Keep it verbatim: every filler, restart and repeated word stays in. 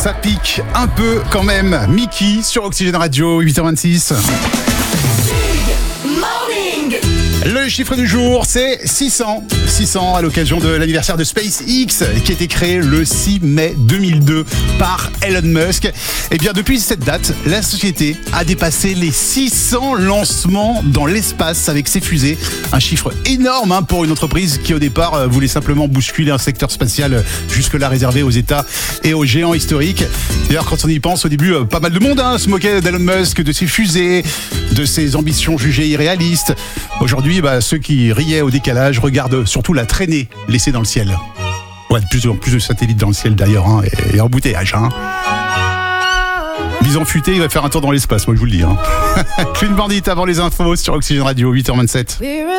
Ça pique un peu quand même. Mickey sur Oxygène Radio, huit heures vingt-six. Le chiffre du jour, c'est six cents. six cents à l'occasion de l'anniversaire de SpaceX, qui a été créé le six mai deux mille deux par Elon Musk. Et bien, depuis cette date, la société a dépassé les six cents lancements dans l'espace avec ses fusées. Un chiffre énorme hein, pour une entreprise qui, au départ, voulait simplement bousculer un secteur spatial jusque-là réservé aux États et aux géants historiques. D'ailleurs, quand on y pense, au début, pas mal de monde hein, se moquait d'Elon Musk, de ses fusées, de ses ambitions jugées irréalistes. Aujourd'hui, bah, ceux qui riaient au décalage regardent surtout la traînée laissée dans le ciel. Ouais, de plus en plus de satellites dans le ciel d'ailleurs, hein, et, et embouteillage. Hein. Bison futé, il va faire un tour dans l'espace, moi je vous le dis. Hein. Clean Bandit avant les infos sur Oxygène Radio, huit heures vingt-sept.